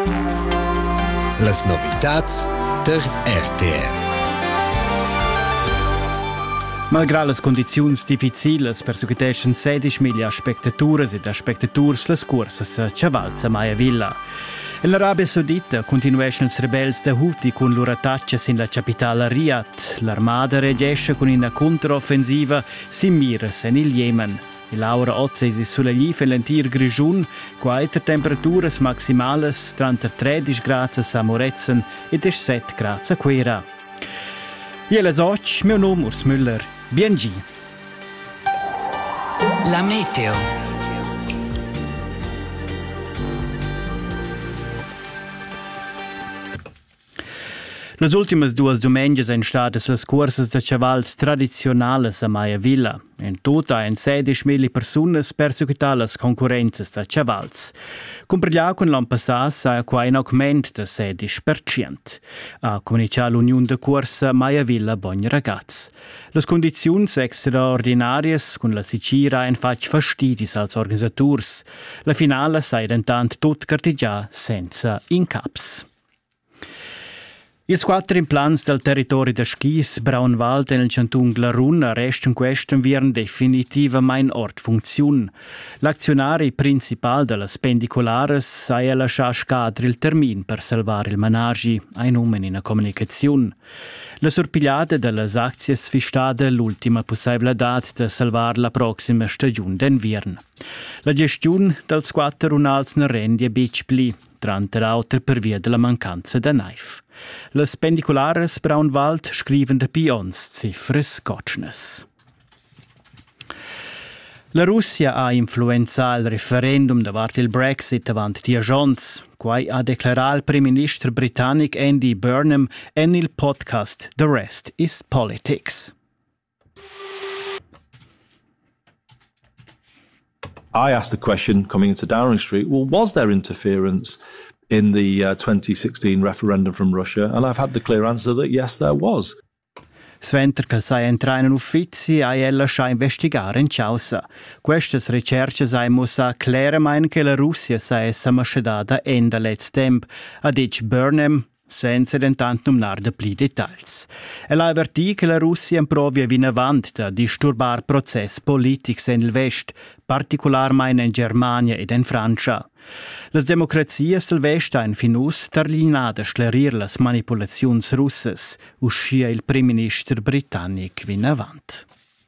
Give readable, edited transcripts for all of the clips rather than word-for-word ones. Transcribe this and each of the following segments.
Las novitats der RTR. Malgrà las condiziuns difficilas persuquiteschan 16.000 spectatures ed spectaturs las cursas a Chavalza Maia Villa. En l'Arabia Saudita continueschan ils rebels da Houthi con loro attacches in la capitale Riyadh. L'armada reagisce con una controffensiva simiras en il Yemen. L'aura 8 sulla live l'entir grigiun, quaiter temperaturas maximales, 13 gradi a Moretzen e 17 gradi a Quera. Ielas och, meu nome Urs Müller. Biengi. La meteo. Las ultimas duas domengias ein stadas las cursas de chavals tradizionales a Maia Villa. En tota ein 16.000 personas perseguitar las concurrenzas de chavals. Comparglia con l'an passat sa qua un augment de 16%. A comunicar l'Unione de Cursa Maia Villa Bogn Ragaz. Las condiziuns extraordinarias con la sicira ein fac fastidis als organisaturs. La finale sa intant tot cartigià senza incaps. Ils 4 implants del territori de Schis, Braunwald e il Cantun Glarun restan questo viern definitivamente ort funziun. L'azionari principal de las pendicolares sai lasciar scadere il termin per salvare il managi, ein umen in a comunicazione. La sorpigliata de las aczies fistada l'ultima possibilità de salvar la prossima stagione d'invern. La gestione dels 4 runals ne rende bic pli, tranter auter per via della mancanza de naif. Las pendicolares Braunwald scriven de pions cifres gotschnes. La Russia ha influenzato il referendum davart il Brexit avant diagions, quai ha declarat il Prime Minister britannic Andy Burnham en il podcast The Rest is Politics. I asked the question coming into Downing Street, well, was there interference in the 2016 referendum from Russia? And I've had the clear answer that yes, there was. Sventer che sai entrare in uffizi a ella scha investigare in Chausa. Queste ricerche sai musa claramente che la Russia sa essa mascedada enda let's temp, a dic Burnham, senza intant numnar de pli detalls. Ella avvertì che la Russia improvia vin avant da disturbar process politics en il Vest, particolarmente in Germania ed in Francia. Las democrazias del Vest han finus terlinada sclarir las manipulaziuns russas, uscia il Prime Minister britannic vin avant.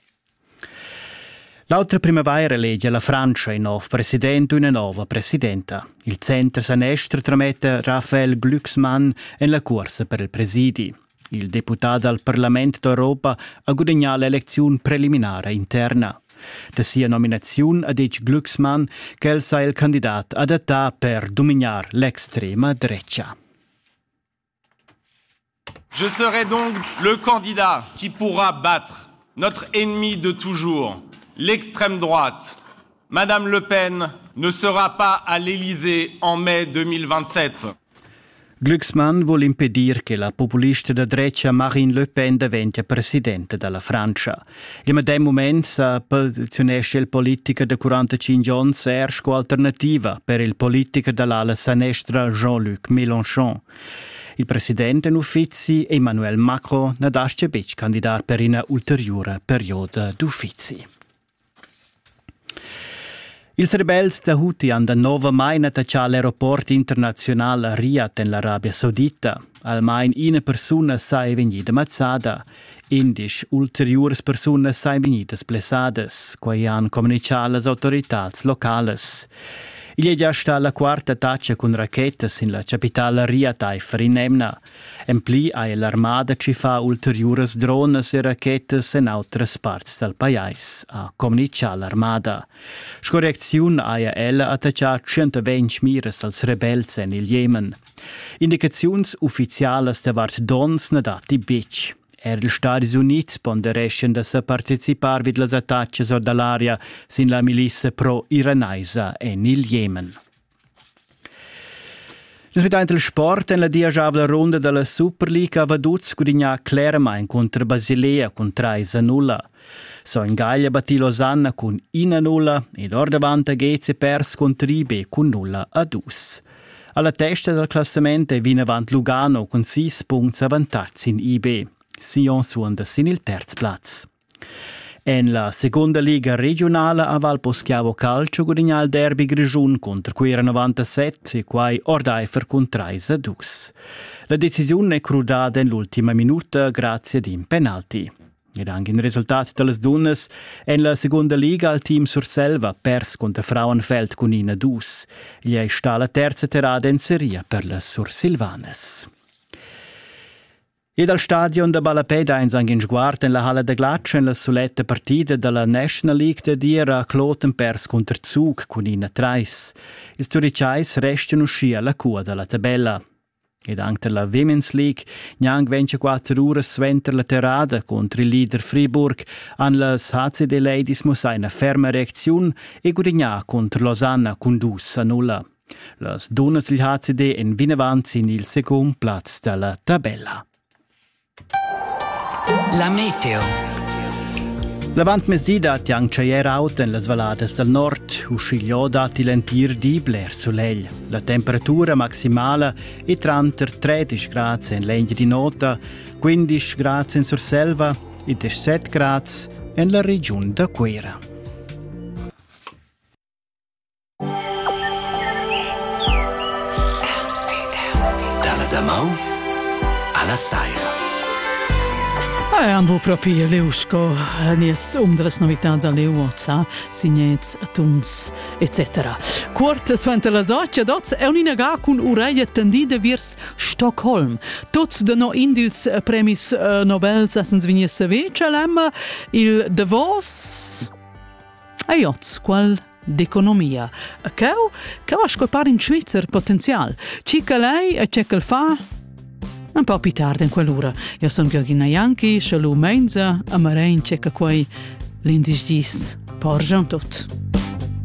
L'altra primavera legge la Francia un nuovo presidente e una nuova presidenta. Il centro sanestre tramette Raphael Glucksmann in la corsa per il presidi. Il deputato al Parlamento d'Europa ha guadagnato l'elezione preliminare interna. Da sia nominazione ha detto Glucksmann che il sia il candidato adattato per dominare l'extrema destra. Je serai donc le candidat qui pourra battre notre ennemi de toujours, l'extrême droite. Madame Le Pen ne sera pas à l'Élysée en mai 2027. Glucksmann vuole impedir che la populista da destra Marine Le Pen diventi presidente della Francia. In medem moment sa posizionesce il politica de 45 anni ergo alternativa per il politica dall'ala sinistra Jean-Luc Mélenchon. Il presidente in uffizi Emmanuel Macron ne dasce bec candidat per una ulteriore periodo d'uffizi. Ils rebels da Houthi han da nova main attacciato l'aeroport internazionale a Riyadh in l'Arabia Saudita. Almain una persona sai vegnida mazzada. Indisch ulteriores personas sai vegnidas blessadas, quai han comunicato las autoritats locales. Il è già stata la quarta attacca con rachetas in la capitale Riyadh in Emna. Empli ha l'armada ci fa ulteriores drones e rachetas in altre parti del paese, a comunicare l'armada. Scorrezione ha ella attaccato 120 miras als rebels in il Yemen. Indicazioni ufficiali davart dons ne dati bic. Il Stati Uniti ponderescen da se participar vid las attacches dall'aria sin la milizia pro-iranaisa en il Yemen. Rispetto al sport, in la diagevole ronda della Superliga va Duz guadagna claramente contro Basilea con 3-0. So in Gallia battì Losanna con 1-0 ed or davanti a Ghezze pers contro Ribe con 0-2. Alla testa del classament è vina avant Lugano con 6 punti avantats in IB. Sion suonda sin il terz plaz. En la seconda liga regionale a Val Poschiavo Calcio guadagna il derby Grigiun contro Quera 97 e quai Ordaifer con 3-2. La decisione è crudata nell'ultima minuta grazie ad un penalti. Ed anche in risultato delle donnes, en la seconda liga il team Surselva pers contro Frauenfeld con 1-2. Gli è sta la terza terada in serie per le Sursilvanes. E dal stadion de Balapeda in San Sguard in la Halle de Glatsch in la soletta partita della National League de Diera a Kloten pers contro Zug con 1-3. I storicis restano uscì alla cua della tabella. Ed anche la Women's League, neanche 24 ore sventer la terada contro il leader Fribourg, an las HCD Ladies muss una ferma reazione e guadagna contro Lausanne con 2-0. Las donnes del HCD in vinavanti in il secondo plaz della tabella. La meteo. Lavant mesida tiang chaier out en las valadas del nord, uscigliò dati lentir di bler soleil. La temperatura maximale è 13 gradi in legna di nota, 15 gradi in Surselva e 17 gradi in la regione da Quera. Dalla Damau alla Saira. Ambo proprio Leusco, nies delle novità alle WhatsApp, signets, tuns, etc. Quart svente la soccia, dots è un'inaga con oreia tendida vers Stockholm. Tots de no indils premis Nobel sessens vinies savece lemma il Davos e jots qual d'economia. Che ha scopare in Svizzera potenzial. Cica lei e c'è che fa un po' più tardi in quell'ora. Io sono Georgina Janchi, scialù menza, a Marein c'è che quei l'indis gis. Porgion tot.